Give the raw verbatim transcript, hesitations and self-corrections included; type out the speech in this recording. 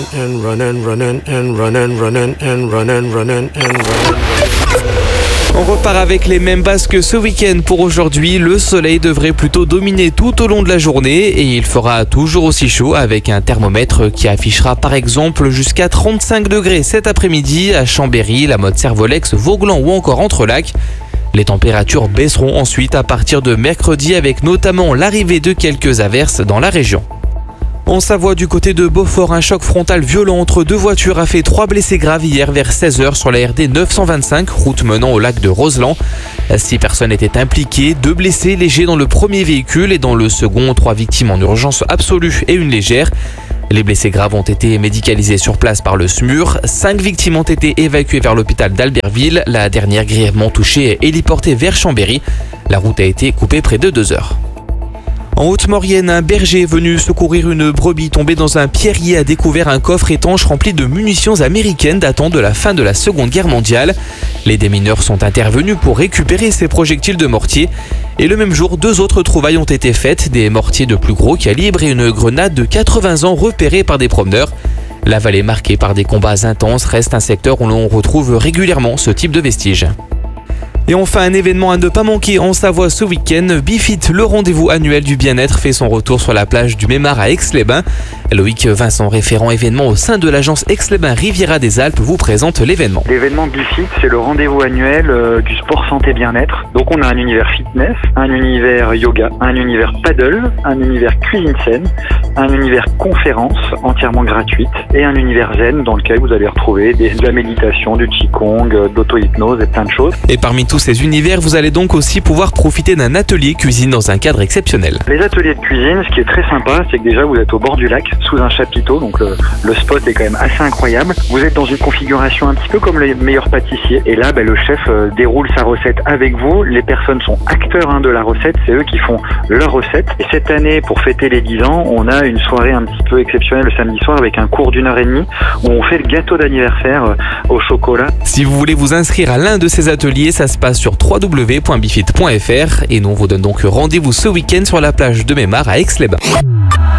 And run and run and and run and run and and run and run and and run. On repart avec les mêmes bases que ce week-end pour aujourd'hui. Le soleil devrait plutôt dominer tout au long de la journée et il fera toujours aussi chaud avec un thermomètre qui affichera par exemple jusqu'à trente-cinq degrés cet après-midi à Chambéry, la Motte, Servolex, Vauglans ou encore Entrelacs. Les températures baisseront ensuite à partir de mercredi avec notamment l'arrivée de quelques averses dans la région. En Savoie, du côté de Beaufort, un choc frontal violent entre deux voitures a fait trois blessés graves hier vers seize heures sur la R D neuf cent vingt-cinq, route menant au lac de Roseland. Six personnes étaient impliquées, deux blessés légers dans le premier véhicule et dans le second, trois victimes en urgence absolue et une légère. Les blessés graves ont été médicalisés sur place par le S M U R. Cinq victimes ont été évacuées vers l'hôpital d'Albertville. La dernière grièvement touchée est héliportée vers Chambéry. La route a été coupée près de deux heures. En Haute-Maurienne, un berger venu secourir une brebis tombée dans un pierrier a découvert un coffre étanche rempli de munitions américaines datant de la fin de la Seconde Guerre mondiale. Les démineurs sont intervenus pour récupérer ces projectiles de mortier. Et le même jour, deux autres trouvailles ont été faites, des mortiers de plus gros calibre et une grenade de quatre-vingts ans repérée par des promeneurs. La vallée marquée par des combats intenses reste un secteur où l'on retrouve régulièrement ce type de vestiges. Et enfin, un événement à ne pas manquer en Savoie ce week-end. Bifit, le rendez-vous annuel du bien-être, fait son retour sur la plage du Mémar à Aix-les-Bains. Loïc Vincent, référent événement au sein de l'agence Aix-les-Bains Riviera des Alpes, vous présente l'événement. L'événement Bifit, c'est le rendez-vous annuel euh, du sport santé bien-être. Donc on a un univers fitness, un univers yoga, un univers paddle, un univers cuisine saine, un univers conférence entièrement gratuite et un univers zen dans lequel vous allez retrouver des, de la méditation, du qigong, de l'auto-hypnose et plein de choses. Et parmi tous ces univers, vous allez donc aussi pouvoir profiter d'un atelier cuisine dans un cadre exceptionnel. Les ateliers de cuisine, ce qui est très sympa, c'est que déjà vous êtes au bord du lac, sous un chapiteau, donc le, le spot est quand même assez incroyable. Vous êtes dans une configuration un petit peu comme les meilleurs pâtissiers. Et là, ben, le chef euh, déroule sa recette avec vous. Les personnes sont acteurs hein, de la recette, c'est eux qui font leur recette. Et cette année, pour fêter les dix ans, on a une soirée un petit peu exceptionnelle le samedi soir avec un cours d'une heure et demie où on fait le gâteau d'anniversaire euh, au chocolat. Si vous voulez vous inscrire à l'un de ces ateliers, ça se passe sur w w w point bifit point f r et nous on vous donne donc rendez-vous ce week-end sur la plage de Mémar à Aix-les-Bains.